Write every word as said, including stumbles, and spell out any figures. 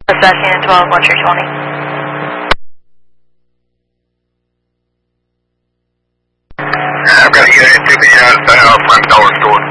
Second twelve, Lecture twenty. I've got a unit to me outside front door store.